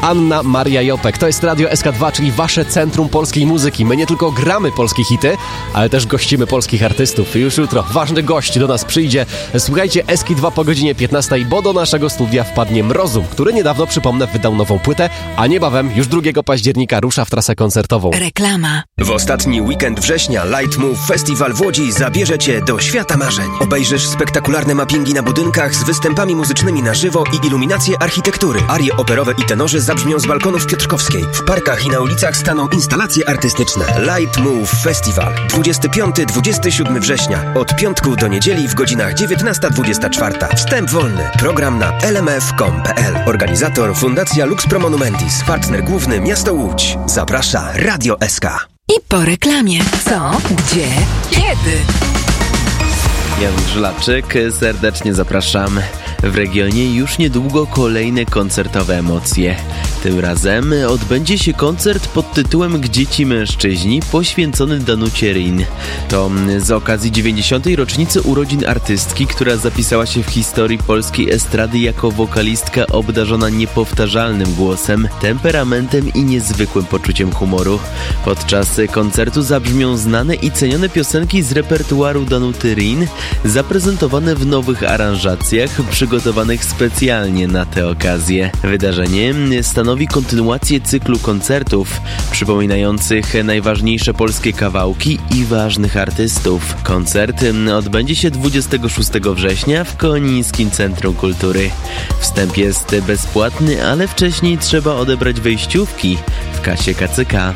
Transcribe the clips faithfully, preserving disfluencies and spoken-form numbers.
Anna Maria Jopek. To jest Radio S K dwa, czyli wasze centrum polskiej muzyki. My nie tylko gramy polskie hity, ale też gościmy polskich artystów. Już jutro ważny gość do nas przyjdzie. Słuchajcie S K dwa po godzinie piętnastej, bo do naszego studia wpadnie Mrozum, który niedawno, przypomnę, wydał nową płytę, a niebawem, już drugiego października, rusza w trasę koncertową. Reklama. W ostatni weekend września Light Move Festival w Łodzi zabierze cię do świata marzeń. Obejrzysz spektakularne mappingi na budynkach z występami muzycznymi na żywo i iluminacje architektury. Arie operowe i tenorzy zabrzmią z balkonów Piotrkowskiej. W parkach i na ulicach staną instalacje artystyczne. Light Move Festival. dwudziestego piątego do dwudziestego siódmego września. Od piątku do niedzieli w godzinach dziewiętnasta dwudziesta czwarta. Wstęp wolny. Program na l m f kropka com kropka p l. Organizator Fundacja Lux Pro Monumentis. Partner główny Miasto Łódź. Zaprasza Radio S K. I po reklamie. Co? Gdzie? Kiedy? Jan Żlaczyk, serdecznie zapraszam. W regionie już niedługo kolejne koncertowe emocje. Tym razem odbędzie się koncert pod tytułem Gdzie ci mężczyźni, poświęcony Danucie Rin. To z okazji dziewięćdziesiątej rocznicy urodzin artystki, która zapisała się w historii polskiej estrady jako wokalistka obdarzona niepowtarzalnym głosem, temperamentem i niezwykłym poczuciem humoru. Podczas koncertu zabrzmią znane i cenione piosenki z repertuaru Danuty Rin, zaprezentowane w nowych aranżacjach, przygotowanych specjalnie na tę okazję. Wydarzenie stanowi kontynuację cyklu koncertów przypominających najważniejsze polskie kawałki i ważnych artystów. Koncert odbędzie się dwudziestego szóstego września w Konińskim Centrum Kultury. Wstęp jest bezpłatny, ale wcześniej trzeba odebrać wejściówki w kasie K C K.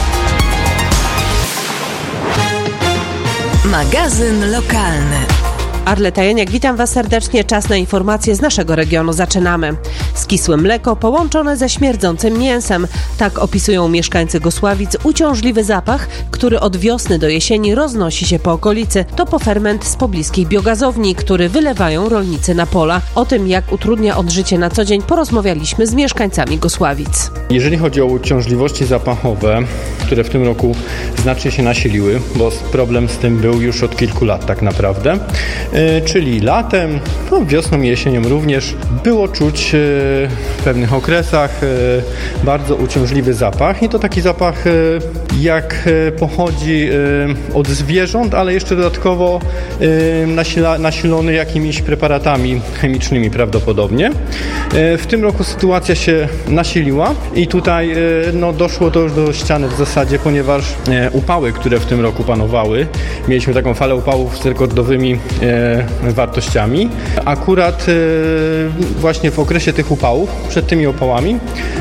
Magazyn lokalny. Arleta Janiak, witam Was serdecznie. Czas na informacje z naszego regionu. Zaczynamy. Skisłe mleko połączone ze śmierdzącym mięsem. Tak opisują mieszkańcy Gosławic uciążliwy zapach, który od wiosny do jesieni roznosi się po okolicy. To poferment z pobliskiej biogazowni, który wylewają rolnicy na pola. O tym, jak utrudnia odżycie na co dzień, porozmawialiśmy z mieszkańcami Gosławic. Jeżeli chodzi o uciążliwości zapachowe, które w tym roku znacznie się nasiliły, bo problem z tym był już od kilku lat tak naprawdę, Yy, czyli latem, no wiosną i jesienią również było czuć yy, w pewnych okresach yy, bardzo uciążliwy zapach i to taki zapach yy, jak yy, pochodzi yy, od zwierząt, ale jeszcze dodatkowo yy, nasila, nasilony jakimiś preparatami chemicznymi prawdopodobnie. Yy, w tym roku sytuacja się nasiliła i tutaj yy, no, doszło to już do ściany w zasadzie, ponieważ yy, upały, które w tym roku panowały, mieliśmy taką falę upałów z rekordowymi yy, wartościami. Akurat e, właśnie w okresie tych upałów, przed tymi upałami,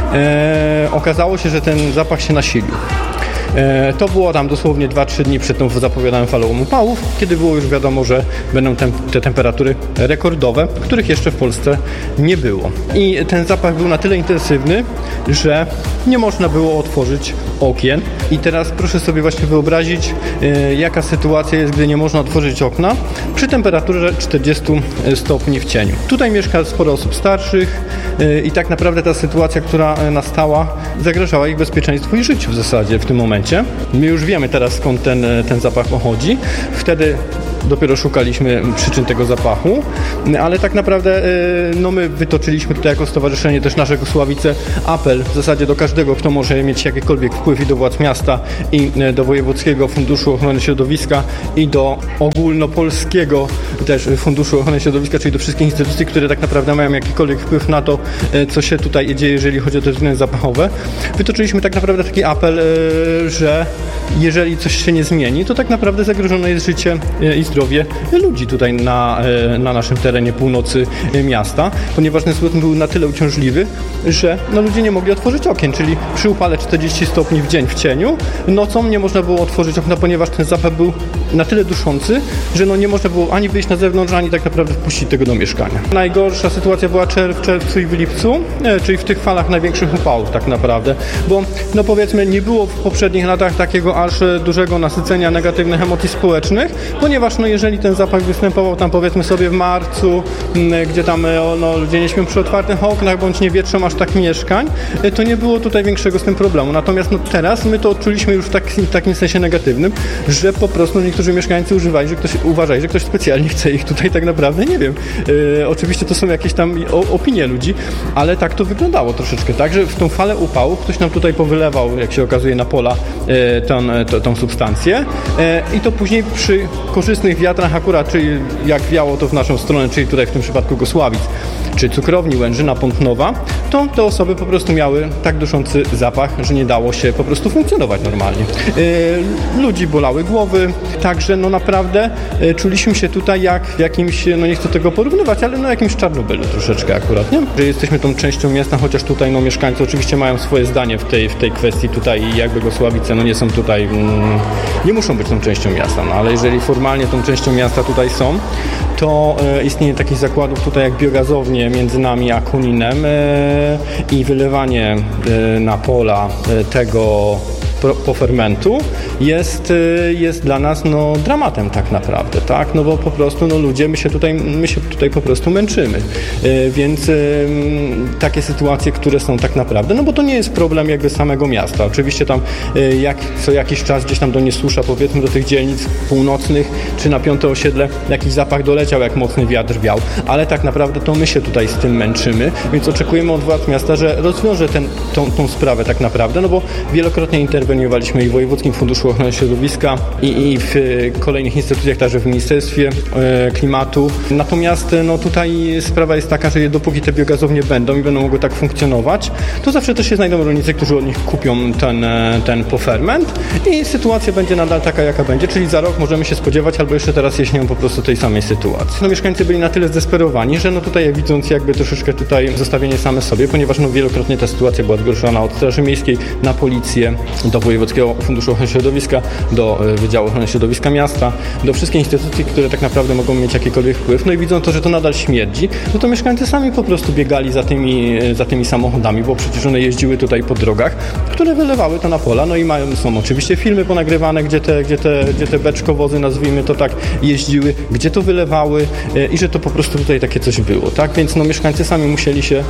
e, okazało się, że ten zapach się nasilił. E, to było tam dosłownie dwa trzy dni przed tą zapowiadaną falą upałów, kiedy było już wiadomo, że będą tem, te temperatury rekordowe, których jeszcze w Polsce nie było. I ten zapach był na tyle intensywny, że nie można było otworzyć okien. I teraz proszę sobie właśnie wyobrazić, e, jaka sytuacja jest, gdy nie można otworzyć okna przy temperaturze czterdziestu stopni w cieniu. Tutaj mieszka sporo osób starszych e, i tak naprawdę ta sytuacja, która nastała, zagrażała ich bezpieczeństwu i życiu w zasadzie w tym momencie. My już wiemy teraz, skąd ten, ten zapach pochodzi. Wtedy dopiero szukaliśmy przyczyn tego zapachu, ale tak naprawdę no my wytoczyliśmy tutaj jako stowarzyszenie też nasze Gosławice apel w zasadzie do każdego, kto może mieć jakikolwiek wpływ i do władz miasta i do Wojewódzkiego Funduszu Ochrony Środowiska i do ogólnopolskiego też Funduszu Ochrony Środowiska, czyli do wszystkich instytucji, które tak naprawdę mają jakikolwiek wpływ na to, co się tutaj dzieje, jeżeli chodzi o te względy zapachowe. Wytoczyliśmy tak naprawdę taki apel, że jeżeli coś się nie zmieni, to tak naprawdę zagrożone jest życie i zdrowie ludzi tutaj na, na naszym terenie północy miasta, ponieważ ten smród był na tyle uciążliwy, że no, ludzie nie mogli otworzyć okien, czyli przy upale czterdziestu stopni w dzień w cieniu, nocą nie można było otworzyć okna, ponieważ ten zapach był na tyle duszący, że no, nie można było ani wyjść na zewnątrz, ani tak naprawdę wpuścić tego do mieszkania. Najgorsza sytuacja była czerw, w czerwcu i w lipcu, czyli w tych falach największych upałów tak naprawdę, bo no powiedzmy nie było w poprzednich latach takiego aż dużego nasycenia negatywnych emocji społecznych, ponieważ no, jeżeli ten zapach występował tam powiedzmy sobie w marcu, gdzie tam no, ludzie nie śpią przy otwartych oknach, bądź nie wietrzą aż tak mieszkań, to nie było tutaj większego z tym problemu. Natomiast no, teraz my to odczuliśmy już w takim, w takim sensie negatywnym, że po prostu niektórzy niektórzy mieszkańcy używali, że ktoś, uważali, że ktoś specjalnie chce ich tutaj tak naprawdę, nie wiem. E, oczywiście to są jakieś tam o, opinie ludzi, ale tak to wyglądało troszeczkę, tak, że w tą falę upału ktoś nam tutaj powylewał, jak się okazuje, na pola e, tą, to, tą substancję e, i to później przy korzystnych wiatrach akurat, czyli jak wiało to w naszą stronę, czyli tutaj w tym przypadku Gosławic, czy cukrowni Łężyna Pątnowa, to te osoby po prostu miały tak duszący zapach, że nie dało się po prostu funkcjonować normalnie. Yy, ludzi bolały głowy, także no naprawdę yy, czuliśmy się tutaj jak w jakimś, no nie chcę tego porównywać, ale no jakimś Czarnobylu troszeczkę akurat, nie? Że jesteśmy tą częścią miasta, chociaż tutaj no mieszkańcy oczywiście mają swoje zdanie w tej, w tej kwestii tutaj i jakby Gosławice no nie są tutaj, mm, nie muszą być tą częścią miasta, no ale jeżeli formalnie tą częścią miasta tutaj są, to e, istnieje takich zakładów tutaj jak biogazownie między nami a Koninem e, i wylewanie e, na pola e, tego pofermentu jest, jest dla nas no, dramatem tak naprawdę, tak? No bo po prostu no, ludzie, my się tutaj, my się tutaj po prostu męczymy. E, więc e, takie sytuacje, które są tak naprawdę, no bo to nie jest problem jakby samego miasta. Oczywiście tam e, jak co jakiś czas gdzieś tam do Niesłusza, powiedzmy do tych dzielnic północnych, czy na Piąte Osiedle jakiś zapach doleciał, jak mocny wiatr wiał, ale tak naprawdę to my się tutaj z tym męczymy, więc oczekujemy od władz miasta, że rozwiąże ten, tą, tą sprawę tak naprawdę, no bo wielokrotnie interweniowaliśmy Interweniowaliśmy i w Wojewódzkim Funduszu Ochrony Środowiska i, i w kolejnych instytucjach, także w Ministerstwie e, Klimatu. Natomiast no, tutaj sprawa jest taka, że dopóki te biogazownie będą i będą mogły tak funkcjonować, to zawsze też się znajdą rolnicy, którzy od nich kupią ten, ten poferment i sytuacja będzie nadal taka, jaka będzie, czyli za rok możemy się spodziewać albo jeszcze teraz jesienią po prostu tej samej sytuacji. No, mieszkańcy byli na tyle zdesperowani, że no tutaj widząc jakby troszeczkę tutaj zostawienie same sobie, ponieważ no, wielokrotnie ta sytuacja była zgorszona od Straży Miejskiej na policję, do Wojewódzkiego Funduszu Ochrony Środowiska, do Wydziału Ochrony Środowiska Miasta, do wszystkich instytucji, które tak naprawdę mogą mieć jakikolwiek wpływ. No i widzą to, że to nadal śmierdzi, no to mieszkańcy sami po prostu biegali za tymi, za tymi samochodami, bo przecież one jeździły tutaj po drogach, które wylewały to na pola. No i mają, są oczywiście filmy ponagrywane, gdzie te, gdzie te, gdzie te beczkowozy, nazwijmy to tak, jeździły, gdzie to wylewały i że to po prostu tutaj takie coś było, tak? Więc no mieszkańcy sami musieli się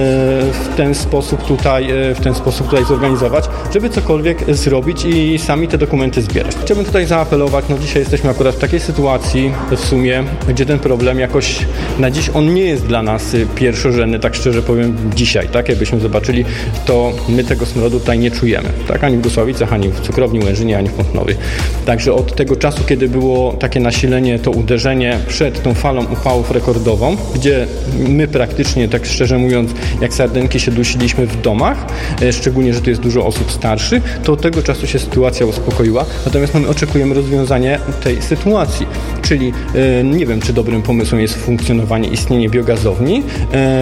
w ten sposób tutaj, w ten sposób tutaj zorganizować, żeby cokolwiek zrobić i sami te dokumenty zbierać. Chciałbym tutaj zaapelować, no dzisiaj jesteśmy akurat w takiej sytuacji w sumie, gdzie ten problem jakoś na dziś on nie jest dla nas pierwszorzędny, tak szczerze powiem dzisiaj, tak? Jakbyśmy zobaczyli, to my tego smrodu tutaj nie czujemy, tak? Ani w Gosławicach, ani w cukrowni Łężynie, ani w Pątnowie. Także od tego czasu, kiedy było takie nasilenie, to uderzenie przed tą falą upałów rekordową, gdzie my praktycznie, tak szczerze mówiąc, jak sardenki się dusiliśmy w domach, szczególnie, że tu jest dużo osób starszych, to od tego czasu się sytuacja uspokoiła, natomiast my oczekujemy rozwiązania tej sytuacji, czyli e, nie wiem, czy dobrym pomysłem jest funkcjonowanie, istnienie biogazowni e,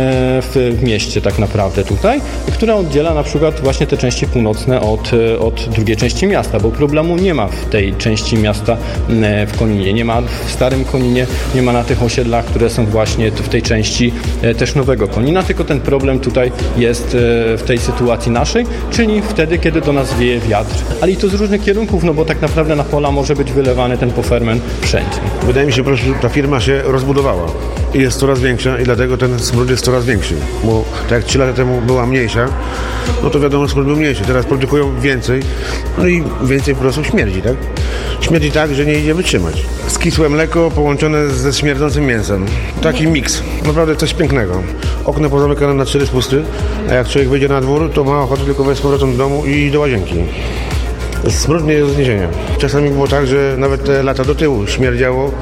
w, w mieście tak naprawdę tutaj, która oddziela na przykład właśnie te części północne od, od drugiej części miasta, bo problemu nie ma w tej części miasta e, w Koninie, nie ma w Starym Koninie, nie ma na tych osiedlach, które są właśnie w tej części e, też Nowego Konina, tylko ten problem tutaj jest e, w tej sytuacji naszej, czyli wtedy, kiedy do nas wieje wiatr, ale i to z różnych kierunków, no bo tak naprawdę na pola może być wylewany ten poferment wszędzie. Wydaje mi się, że ta firma się rozbudowała i jest coraz większa i dlatego ten smród jest coraz większy, bo tak jak trzy lata temu była mniejsza, no to wiadomo, smród był mniejszy, teraz produkują więcej, no i więcej po prostu śmierdzi, tak? Śmierdzi tak, że nie idzie wytrzymać. Skisłe mleko połączone ze śmierdzącym mięsem. Taki miks. Naprawdę coś pięknego. Okno pozamykane na cztery spusty, a jak człowiek wyjdzie na dwór, to ma ochotę tylko wejść z powrotem do domu i do łazienki. Smród nie jest do zniesienia. Czasami było tak, że nawet te lata do tyłu śmierdziało